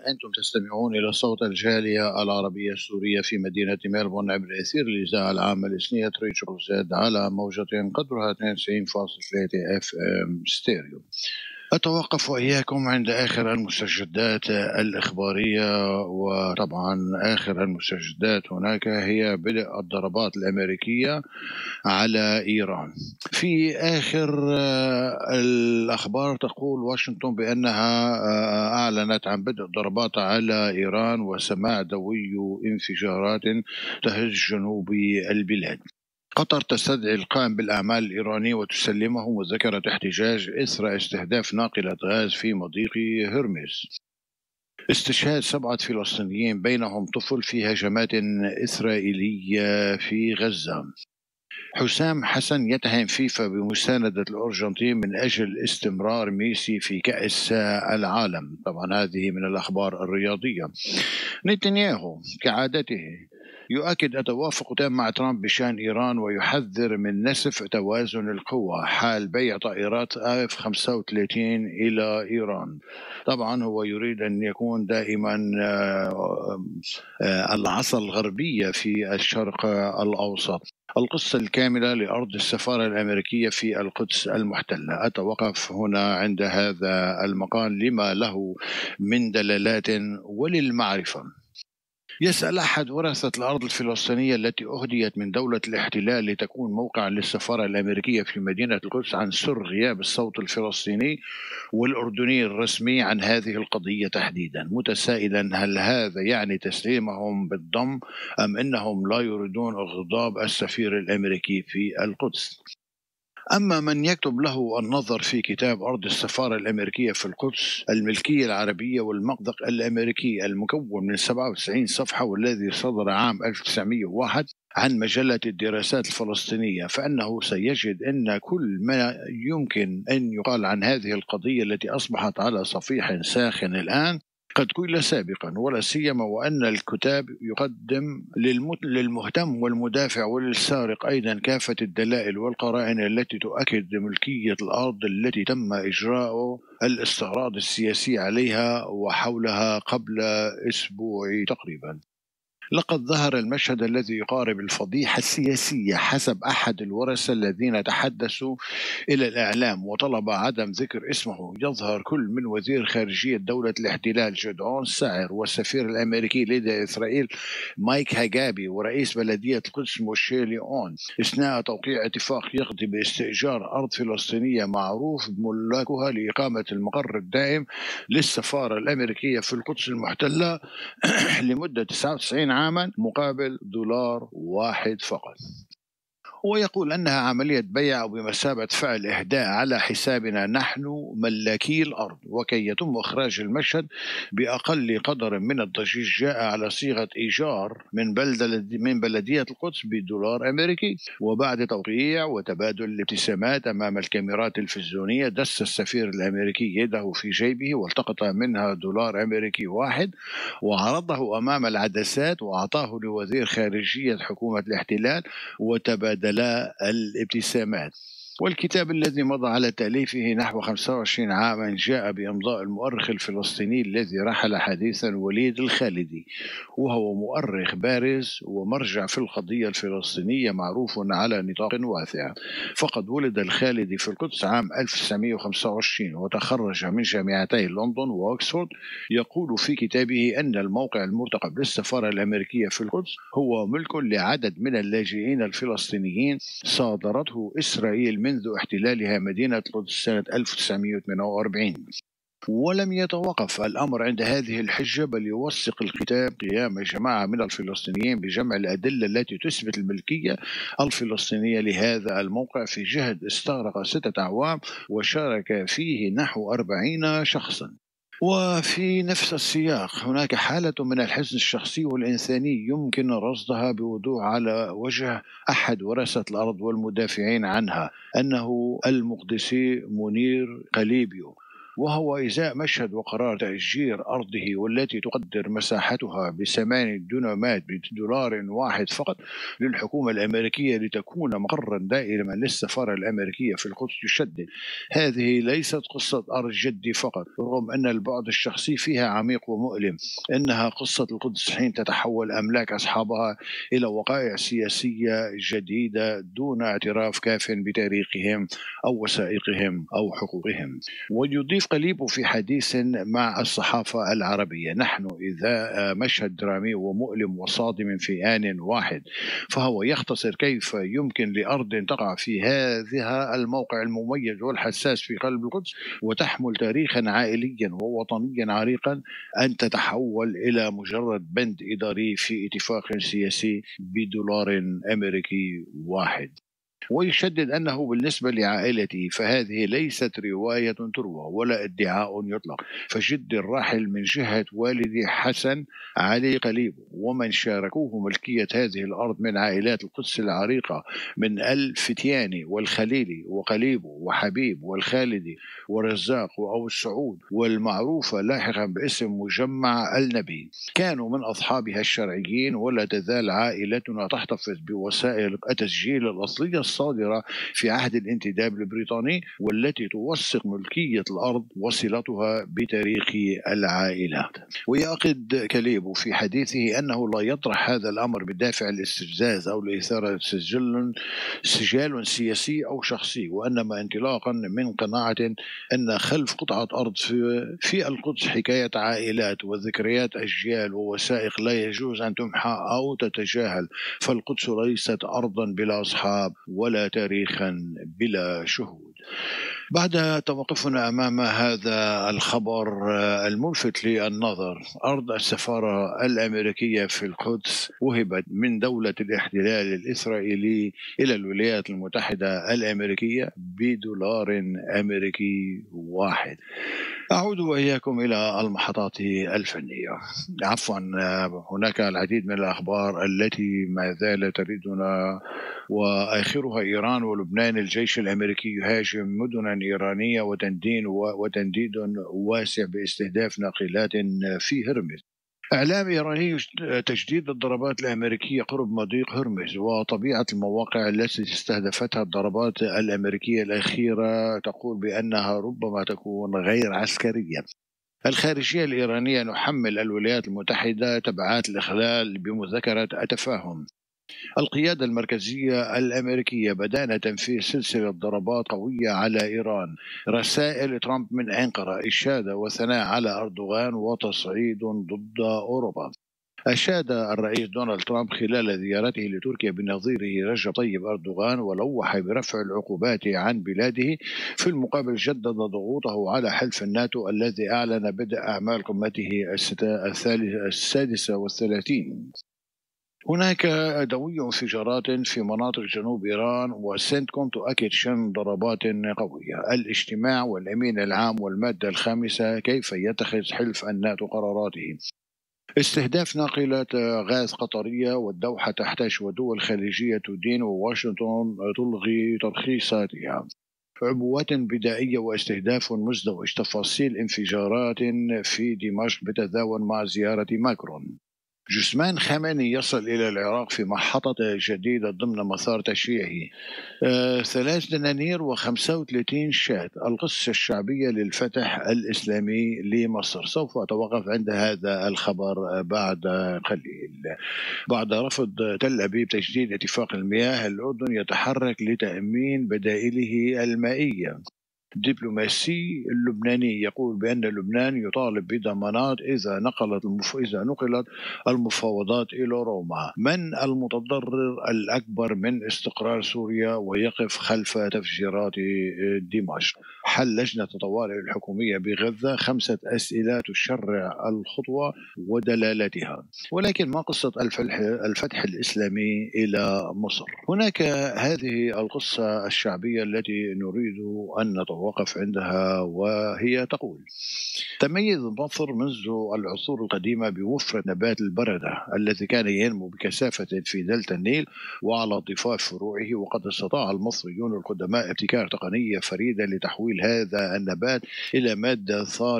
أنتم تستمعون إلى صوت الجالية العربية السورية في مدينة ملبورن عبر أثير الإذاعة العامة الإسنية تريتشو زد على موجة قدرها 92.3 اف ام ستيريو. أتوقف وإياكم عند آخر المستجدات الإخبارية، وطبعا آخر المستجدات هناك هي بدء الضربات الأمريكية على إيران. في آخر الأخبار تقول واشنطن بأنها أعلنت عن بدء ضربات على إيران وسماع دوي انفجارات تهز جنوب البلاد. قطر تستدعي القائم بالأعمال الإيراني وتسلمه، وذكرت احتجاج إثر استهداف ناقلة غاز في مضيق هرمز. استشهاد 7 فلسطينيين بينهم طفل في هجمات إسرائيلية في غزة. حسام حسن يتهم فيفا بمساندة الأرجنتين من أجل استمرار ميسي في كأس العالم. طبعا هذه من الأخبار الرياضية. نتنياهو كعادته يؤكد التوافق تام مع ترامب بشأن إيران، ويحذر من نسف توازن القوى حال بيع طائرات F-35 إلى إيران. طبعا هو يريد أن يكون دائما العصا الغربية في الشرق الأوسط. القصة الكاملة لأرض السفارة الأمريكية في القدس المحتلة. أتوقف هنا عند هذا المقال لما له من دلالات وللمعرفة. يسأل أحد ورثة الأرض الفلسطينية التي أهديت من دولة الاحتلال لتكون موقعا للسفارة الأمريكية في مدينة القدس عن سر غياب الصوت الفلسطيني والأردني الرسمي عن هذه القضية تحديدا، متسائلا هل هذا يعني تسليمهم بالضم أم أنهم لا يريدون إغضاب السفير الأمريكي في القدس. أما من يكتب له النظر في كتاب أرض السفارة الأمريكية في القدس، الملكية العربية والمقدق الأمريكي، المكون من 97 صفحة والذي صدر عام 1901 عن مجلة الدراسات الفلسطينية، فإنه سيجد أن كل ما يمكن أن يقال عن هذه القضية التي أصبحت على صفيح ساخن الآن قد قيل سابقا، ولا سيما وأن الكتاب يقدم للمهتم والمدافع وللسارق أيضا كافة الدلائل والقرائن التي تؤكد ملكية الأرض التي تم إجراء الاستعراض السياسي عليها وحولها قبل أسبوع تقريبا. لقد ظهر المشهد الذي يقارب الفضيحة السياسية حسب أحد الورثة الذين تحدثوا إلى الإعلام وطلب عدم ذكر اسمه. يظهر كل من وزير خارجية دولة الاحتلال جدعون ساعر والسفير الأمريكي لدى إسرائيل مايك هاجابي ورئيس بلدية القدس موشي ليون أثناء توقيع اتفاق يقضي باستئجار أرض فلسطينية معروف بملاكها لإقامة المقر الدائم للسفارة الأمريكية في القدس المحتلة لمدة 99 عاما مقابل $1 فقط. ويقول أنها عملية بيع أو بمثابة فعل إهداء على حسابنا نحن ملاكي الأرض، وكي يتم إخراج المشهد بأقل قدر من الضجيج جاء على صيغة إيجار من بلدية القدس $1 أمريكي. وبعد توقيع وتبادل الابتسامات أمام الكاميرات التلفزيونية دس السفير الأمريكي يده في جيبه والتقط منها $1 أمريكي واحد وعرضه أمام العدسات وأعطاه لوزير خارجية حكومة الاحتلال وتبادل الابتسامات. والكتاب الذي مضى على تأليفه نحو 25 عاما جاء بإمضاء المؤرخ الفلسطيني الذي رحل حديثا وليد الخالدي، وهو مؤرخ بارز ومرجع في القضية الفلسطينية معروف على نطاق واسع. فقد ولد الخالدي في القدس عام 1925 وتخرج من جامعتي لندن وأكسفورد. يقول في كتابه أن الموقع المرتقب للسفارة الأمريكية في القدس هو ملك لعدد من اللاجئين الفلسطينيين صادرته إسرائيل منذ احتلالها مدينة القدس سنة 1948. ولم يتوقف الأمر عند هذه الحجة، بل يوثق الكتاب قيام جماعة من الفلسطينيين بجمع الأدلة التي تثبت الملكية الفلسطينية لهذا الموقع في جهد استغرق 6 أعوام وشارك فيه نحو 40 شخصا. وفي نفس السياق هناك حالة من الحزن الشخصي والإنساني يمكن رصدها بوضوح على وجه أحد ورثة الأرض والمدافعين عنها، أنه المقدسي منير قليبيو، وهو إزاء مشهد وقرار تأجير أرضه والتي تقدر مساحتها ب8 دونمات بدولار واحد فقط للحكومة الأمريكية لتكون مقرا دائما للسفارة الأمريكية في القدس. يشدد: هذه ليست قصة أرض جدي فقط، رغم أن البعد الشخصي فيها عميق ومؤلم. إنها قصة القدس حين تتحول أملاك أصحابها إلى وقائع سياسية جديدة دون اعتراف كاف بتاريخهم أو وثائقهم أو حقوقهم. ويضيف قليبو في حديث مع الصحافة العربية: نحن إذا مشهد درامي ومؤلم وصادم في آن واحد. فهو يختصر كيف يمكن لأرض تقع في هذا الموقع المميز والحساس في قلب القدس وتحمل تاريخا عائليا ووطنيا عريقا أن تتحول إلى مجرد بند إداري في اتفاق سياسي بدولار أمريكي واحد. ويشدد أنه بالنسبة لعائلته فهذه ليست رواية تروى ولا ادعاء يطلق، فجد الراحل من جهة والدي حسن علي قليبو ومن شاركوه ملكية هذه الأرض من عائلات القدس العريقة من الفتياني والخليلي وقليبو وحبيب والخالدي ورزاق وأبو السعود والمعروفة لاحقا باسم مجمع النبي كانوا من أصحابها الشرعيين. ولا تزال عائلتنا تحتفظ بوسائل التسجيل الأصلية الصادرة في عهد الانتداب البريطاني والتي توثق ملكية الأرض وصلتها بتاريخ العائلات. ويعقد كليبو في حديثه أنه لا يطرح هذا الأمر بدافع الاستفزاز أو لإثارة سجال سياسي أو شخصي، وإنما انطلاقا من قناعة أن خلف قطعة أرض في القدس حكاية عائلات وذكريات أجيال ووثائق لا يجوز أن تمحى أو تتجاهل. فالقدس ليست أرضا بلا أصحاب ولا تاريخا بلا شهود. بعد توقفنا أمام هذا الخبر الملفت للنظر، أرض السفارة الأمريكية في القدس وهبت من دولة الاحتلال الإسرائيلي إلى الولايات المتحدة الأمريكية بدولار أمريكي واحد. أعود وإياكم إلى المحطات الفنية. عفوا، هناك العديد من الأخبار التي ما زالت تريدنا، وآخرها إيران ولبنان. الجيش الأمريكي يهاجم مدنا إيرانية وتنديد واسع باستهداف ناقلات في هرمز. إعلام إيراني تجديد الضربات الأمريكية قرب مضيق هرمز، وطبيعة المواقع التي استهدفتها الضربات الأمريكية الأخيرة تقول بأنها ربما تكون غير عسكرية. الخارجية الإيرانية نحمل الولايات المتحدة تبعات الإخلال بمذكرة التفاهم. القيادة المركزية الأمريكية بدأنا تنفيذ سلسلة ضربات قوية على إيران. رسائل ترامب من أنقرة إشادة وثناء على أردوغان وتصعيد ضد أوروبا. أشاد الرئيس دونالد ترامب خلال زيارته لتركيا بنظيره رجب طيب أردوغان ولوح برفع العقوبات عن بلاده. في المقابل جدد ضغوطه على حلف الناتو الذي أعلن بدء أعمال قمته السادسة والثلاثين. هناك دوي انفجارات في مناطق جنوب إيران، وسنتكوم تؤكد شن ضربات قوية. الاجتماع والأمين العام والمادة الخامسة كيف يتخذ حلف الناتو قراراته. استهداف ناقلات غاز قطرية والدوحة تحتاج ودول خليجية تدين وواشنطن تلغي ترخيصاتها. عبوات بدائية واستهداف مزدوج. تفاصيل انفجارات في دمشق بتزامن مع زيارة ماكرون. جثمان خامنئي يصل إلى العراق في محطة جديدة ضمن مسار تشييعه. 3 دنانير و35 شاة. القصة الشعبية للفتح الإسلامي لمصر. سوف أتوقف عند هذا الخبر بعد قليل. بعد رفض تل أبيب تجديد اتفاق المياه، الأردن يتحرك لتأمين بدائله المائية. الدبلوماسي اللبناني يقول بأن لبنان يطالب بضمانات إذا نقلت المفاوضات إلى روما. من المتضرر الأكبر من استقرار سوريا ويقف خلف تفجيرات دمشق؟ حل لجنة الطوارئ الحكومية بغزة. 5 أسئلة تشرع الخطوة ودلالتها. ولكن ما قصة الفتح الإسلامي إلى مصر؟ هناك هذه القصة الشعبية التي نريد أن نطور ووقف عندها وهي تقول: تميز مصر منذ العصور القديمة بوفرة نبات البردة الذي كان ينمو بكثافة في دلتا النيل وعلى ضفاف فروعه، وقد استطاع المصريون القدماء ابتكار تقنية فريدة لتحويل هذا النبات إلى مادة